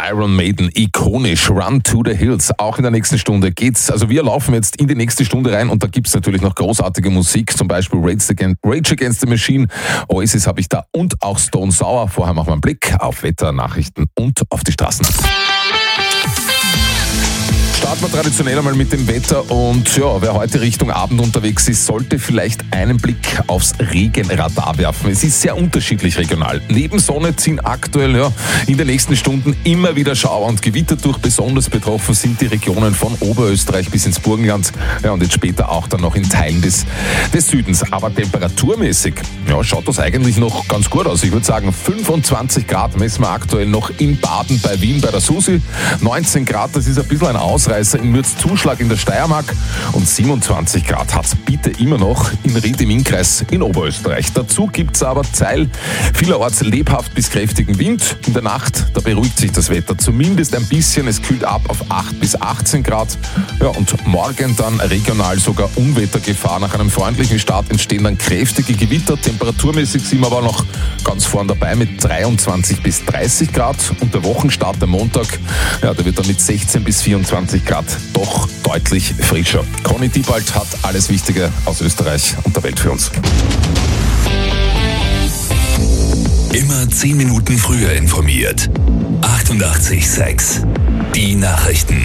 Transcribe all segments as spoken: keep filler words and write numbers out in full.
Iron Maiden, ikonisch, Run to the Hills. Auch in der nächsten Stunde geht's, also wir laufen jetzt in die nächste Stunde rein und da gibt's natürlich noch großartige Musik, zum Beispiel Rage Against, Rage Against the Machine, Oasis habe ich da und auch Stone Sour. Vorher machen wir einen Blick auf Wetter, Nachrichten und auf die Straßen. Starten wir traditionell einmal mit dem Wetter und ja, wer heute Richtung Abend unterwegs ist, sollte vielleicht einen Blick aufs Regenradar werfen. Es ist sehr unterschiedlich regional. Neben Sonne ziehen aktuell ja, in den nächsten Stunden immer wieder Schauer und Gewitter durch. Besonders betroffen sind die Regionen von Oberösterreich bis ins Burgenland ja, und jetzt später auch dann noch in Teilen des, des Südens. Aber temperaturmäßig ja, schaut das eigentlich noch ganz gut aus. Ich würde sagen, fünfundzwanzig Grad messen wir aktuell noch in Baden bei Wien bei der Susi. neunzehn Grad, das ist ein bisschen ein Ausreißer in Mürzzuschlag in der Steiermark und siebenundzwanzig Grad hat es bitte immer noch in Ried im Innkreis in Oberösterreich. Dazu gibt es aber Zeil vielerorts lebhaft bis kräftigen Wind. In der Nacht, da beruhigt sich das Wetter zumindest ein bisschen. Es kühlt ab auf acht bis achtzehn Grad. Ja, und morgen dann regional sogar Unwettergefahr. Nach einem freundlichen Start entstehen dann kräftige Gewitter. Temperaturmäßig sind wir aber noch ganz vorn dabei mit dreiundzwanzig bis dreißig Grad. Und der Wochenstart am Montag, ja, der wird dann mit sechzehn bis vierundzwanzig Grad doch deutlich frischer. Conny Diebald hat alles Wichtige aus Österreich und der Welt für uns. Immer zehn Minuten früher informiert. achtundachtzig Komma sechs. Die Nachrichten.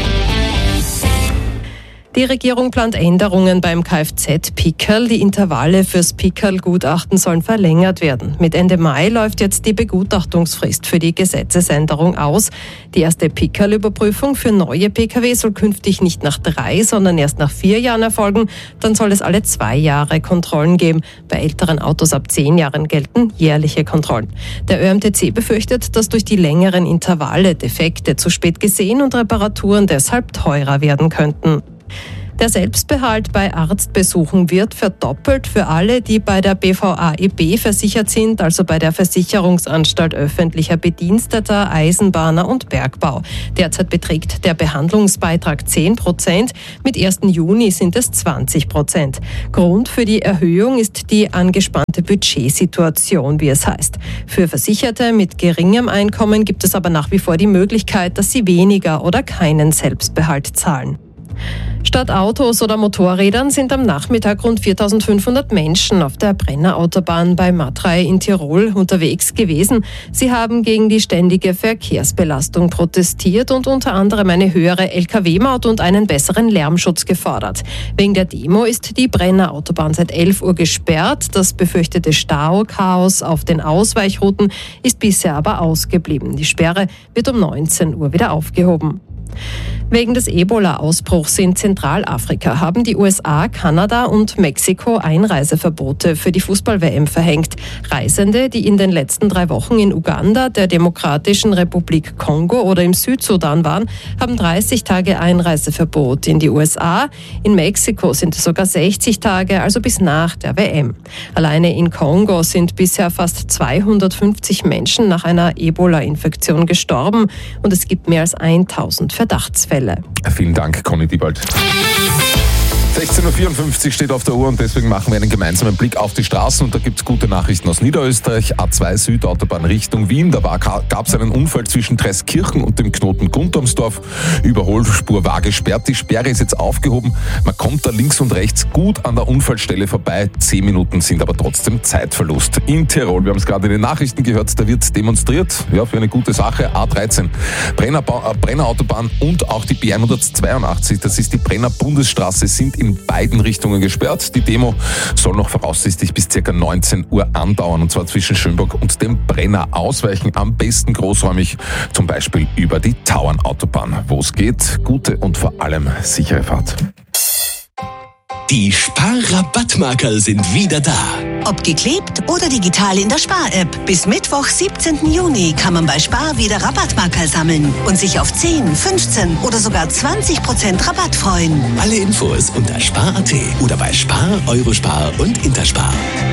Die Regierung plant Änderungen beim Kfz-Pickerl. Die Intervalle fürs Pickerl-Gutachten sollen verlängert werden. Mit Ende Mai läuft jetzt die Begutachtungsfrist für die Gesetzesänderung aus. Die erste Pickerl-Überprüfung für neue Pkw soll künftig nicht nach drei, sondern erst nach vier Jahren erfolgen. Dann soll es alle zwei Jahre Kontrollen geben. Bei älteren Autos ab zehn Jahren gelten jährliche Kontrollen. Der Ö M T C befürchtet, dass durch die längeren Intervalle Defekte zu spät gesehen und Reparaturen deshalb teurer werden könnten. Der Selbstbehalt bei Arztbesuchen wird verdoppelt für alle, die bei der B V A E B versichert sind, also bei der Versicherungsanstalt öffentlicher Bediensteter, Eisenbahner und Bergbau. Derzeit beträgt der Behandlungsbeitrag zehn Prozent, mit ersten Juni sind es zwanzig Prozent. Grund für die Erhöhung ist die angespannte Budgetsituation, wie es heißt. Für Versicherte mit geringem Einkommen gibt es aber nach wie vor die Möglichkeit, dass sie weniger oder keinen Selbstbehalt zahlen. Statt Autos oder Motorrädern sind am Nachmittag rund viertausendfünfhundert Menschen auf der Brenner-Autobahn bei Matrei in Tirol unterwegs gewesen. Sie haben gegen die ständige Verkehrsbelastung protestiert und unter anderem eine höhere L K W-Maut und einen besseren Lärmschutz gefordert. Wegen der Demo ist die Brenner-Autobahn seit elf Uhr gesperrt. Das befürchtete Stauchaos auf den Ausweichrouten ist bisher aber ausgeblieben. Die Sperre wird um neunzehn Uhr wieder aufgehoben. Wegen des Ebola-Ausbruchs in Zentralafrika haben die U S A, Kanada und Mexiko Einreiseverbote für die Fußball-W M verhängt. Reisende, die in den letzten drei Wochen in Uganda, der Demokratischen Republik Kongo oder im Südsudan waren, haben dreißig Tage Einreiseverbot in die U S A. In Mexiko sind es sogar sechzig Tage, also bis nach der W M. Alleine in Kongo sind bisher fast zweihundertfünfzig Menschen nach einer Ebola-Infektion gestorben und es gibt mehr als tausend Verdachtsfälle. Vielen Dank, Conny Diebald. sechzehn Uhr vierundfünfzig steht auf der Uhr und deswegen machen wir einen gemeinsamen Blick auf die Straßen und da gibt es gute Nachrichten aus Niederösterreich. A zwei Südautobahn Richtung Wien, da gab es einen Unfall zwischen Treskirchen und dem Knoten Guntermsdorf. Überholspur war gesperrt, die Sperre ist jetzt aufgehoben. Man kommt da links und rechts gut an der Unfallstelle vorbei. Zehn Minuten sind aber trotzdem Zeitverlust. In Tirol, wir haben es gerade in den Nachrichten gehört, da wird demonstriert, ja, für eine gute Sache. A dreizehn, Brenner, äh, Brenner-Autobahn und auch die B hundertzweiundachtzig, das ist die Brenner-Bundesstraße, sind in beiden Richtungen gesperrt. Die Demo soll noch voraussichtlich bis ca. neunzehn Uhr andauern und zwar zwischen Schönburg und dem Brenner. Ausweichen am besten großräumig, zum Beispiel über die Tauernautobahn. Wo es geht, gute und vor allem sichere Fahrt. Die Spar-Rabattmarkerl sind wieder da. Ob geklebt oder digital in der Spar-App. Bis Mittwoch, siebzehnten Juni kann man bei Spar wieder Rabattmarkerl sammeln und sich auf zehn, fünfzehn oder sogar zwanzig Prozent Rabatt freuen. Alle Infos unter spar punkt at oder bei Spar, Eurospar und Interspar.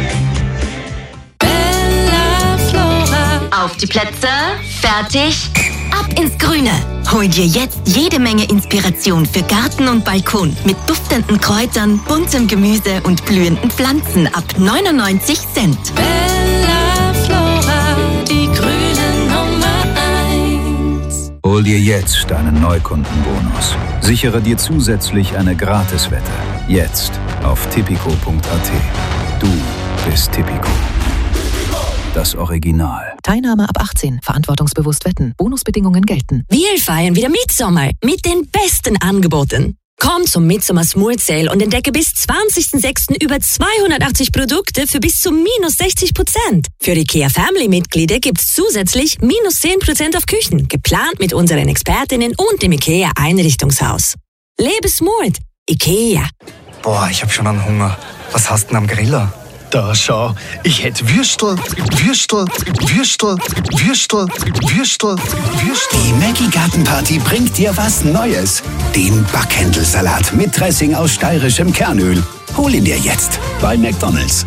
Bella Flora. Auf die Plätze, fertig, ab ins Grüne. Hol dir jetzt jede Menge Inspiration für Garten und Balkon mit duftenden Kräutern, buntem Gemüse und blühenden Pflanzen ab neunundneunzig Cent. Bella Flora, die grüne Nummer eins. Hol dir jetzt einen Neukundenbonus. Sichere dir zusätzlich eine Gratiswette. Jetzt auf tipico punkt a t. Du bist Tipico. Das Original. Teilnahme ab achtzehn. Verantwortungsbewusst wetten. Bonusbedingungen gelten. Wir feiern wieder Mitsommer mit den besten Angeboten. Komm zum Midsommer Smooth Sale und entdecke bis zwanzigsten sechsten über zweihundertachtzig Produkte für bis zu minus sechzig Prozent. Für IKEA Family Mitglieder gibt's zusätzlich minus zehn Prozent auf Küchen, geplant mit unseren Expertinnen und dem IKEA Einrichtungshaus. Lebe smooth. IKEA. Boah, ich hab schon einen Hunger. Was hast du denn am Griller? Da schau, ich hätte Würstel, Würstel, Würstel, Würstel, Würstel, Würstel. Die Maggi Gartenparty bringt dir was Neues. Den Backhändelsalat mit Dressing aus steirischem Kernöl. Hol ihn dir jetzt bei McDonald's.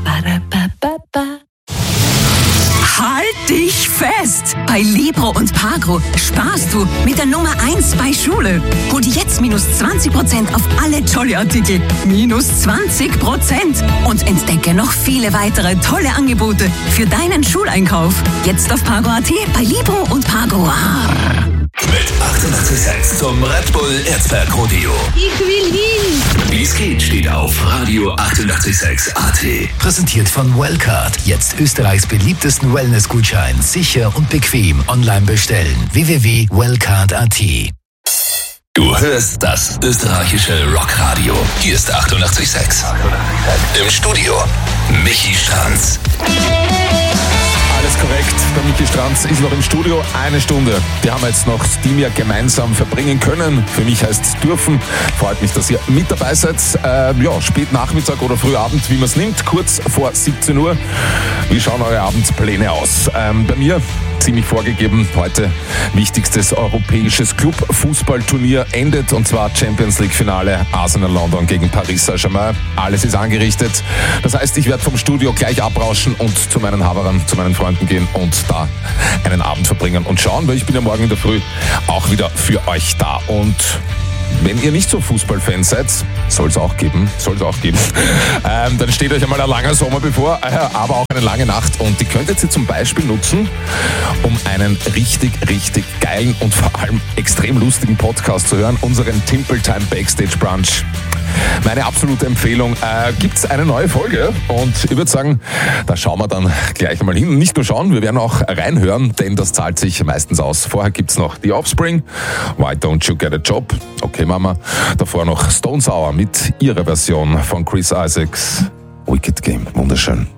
Halt dich fest! Bei Libro und Pagro sparst du mit der Nummer eins bei Schule. Hol dir jetzt minus zwanzig Prozent auf alle Jolly-Artikel. Minus zwanzig Prozent. Und entdecke noch viele weitere tolle Angebote für deinen Schuleinkauf. Jetzt auf Pagro punkt a t, bei Libro und Pagro. Mit achtundachtzig Komma sechs zum Red Bull Erzberg Rodeo. Ich will hin! Wie es geht, steht auf Radio achtundachtzig Komma sechs A T. Präsentiert von Wellcard. Jetzt Österreichs beliebtesten Wellness-Gutschein. Sicher und bequem online bestellen. w w w punkt wellcard punkt a t. Du hörst das österreichische Rockradio. Hier ist achtundachtzig Komma sechs. Im Studio Michi Stranz. Alles korrekt, der Michi Stranz ist noch im Studio. Eine Stunde, die haben wir jetzt noch die wir gemeinsam verbringen können. Für mich heißt es dürfen. Freut mich, dass ihr mit dabei seid. Äh, ja, spät Nachmittag oder Frühabend, wie man es nimmt, kurz vor siebzehn Uhr. Wie schauen eure Abendspläne aus? Ähm, bei mir ziemlich vorgegeben, heute wichtigstes europäisches Club-Fußballturnier endet, und zwar Champions League-Finale Arsenal London gegen Paris Saint-Germain. Alles ist angerichtet. Das heißt, ich werde vom Studio gleich abrauschen und zu meinen Haberern, zu meinen Freunden gehen und da einen Abend verbringen und schauen, weil ich bin ja morgen in der Früh auch wieder für euch da. Und wenn ihr nicht so Fußballfan seid, soll es auch geben, soll es auch geben, ähm, dann steht euch einmal ein langer Sommer bevor, äh, aber auch eine lange Nacht, und die könntet ihr zum Beispiel nutzen, um einen richtig, richtig geilen und vor allem extrem lustigen Podcast zu hören, unseren Timple Time Backstage Brunch. Meine absolute Empfehlung. Äh, gibt es eine neue Folge, und ich würde sagen, da schauen wir dann gleich einmal hin. Nicht nur schauen, wir werden auch reinhören, denn das zahlt sich meistens aus. Vorher gibt es noch The Offspring, Why Don't You Get a Job? Okay, Mama. Davor noch Stone Sour mit ihrer Version von Chris Isaacs, Wicked Game. Wunderschön.